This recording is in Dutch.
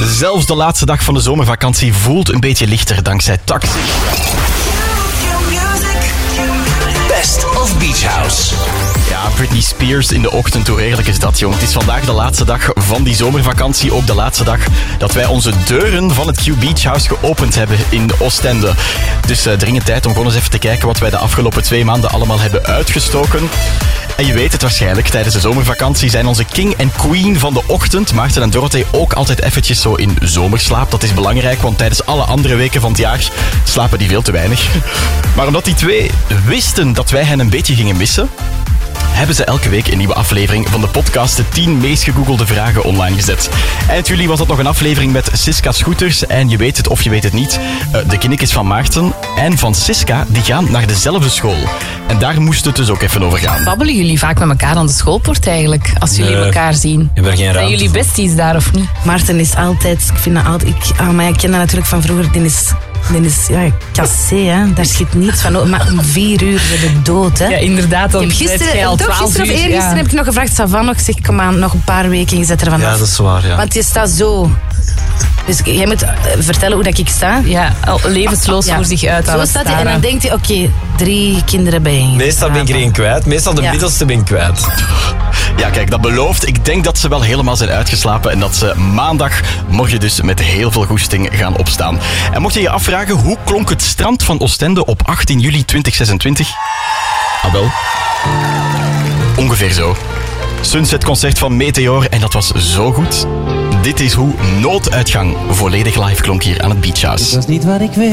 Zelfs de laatste dag van de zomervakantie voelt een beetje lichter dankzij Taxi. Best of Beach House. Ja, Britney Spears in de ochtend, hoe heerlijk is dat, jong. Het is vandaag de laatste dag van die zomervakantie. Ook de laatste dag dat wij onze deuren van het Q Beach House geopend hebben in Oostende. Dus dringend tijd om gewoon eens even te kijken wat wij de afgelopen 2 maanden allemaal hebben uitgestoken. En je weet het waarschijnlijk, tijdens de zomervakantie zijn onze king en queen van de ochtend, Maarten en Dorothee, ook altijd eventjes zo in zomerslaap. Dat is belangrijk, want tijdens alle andere weken van het jaar slapen die veel te weinig. Maar omdat die twee wisten dat wij hen een beetje gingen missen, hebben ze elke week een nieuwe aflevering van de podcast de 10 meest gegoogelde vragen online gezet. Eind juli was dat nog een aflevering met Siska Scooters. En je weet het of je weet het niet, de kindertjes van Maarten en van Siska, die gaan naar dezelfde school. En daar moest het dus ook even over gaan. Babbelen jullie vaak met elkaar aan de schoolpoort eigenlijk, als jullie elkaar zien? Je hebt er geen Zijn jullie besties daar of niet? Maarten is altijd, ik vind dat altijd, maar ik ken dat natuurlijk van vroeger, die is cassé, hè. Daar schiet niets van op. Maar om 4 uur ben je dood, hè. Ja, inderdaad. Dan Gisteren of eergisteren heb ik nog gevraagd, Savan nog, zeg, kom aan, nog een paar weken, je zet er vanaf. Ja, dat is waar, ja. Want je staat zo. Dus jij moet vertellen hoe dat ik sta. Ja, al levensloos voor zich uit. Zo staat hij en dan denkt hij, oké, 3 kinderen bijeen. Meestal ben ik er één kwijt. Meestal de middelste ben ik kwijt. Ja, kijk, dat belooft. Ik denk dat ze wel helemaal zijn uitgeslapen en dat ze maandag morgen dus met heel veel goesting gaan opstaan. En mocht je je afvragen, hoe klonk het strand van Oostende op 18 juli 2026? Ah wel, ongeveer zo. Sunsetconcert van Meteor en dat was zo goed. Dit is hoe Nooduitgang volledig live klonk hier aan het Beach House. Dat is niet wat ik weet.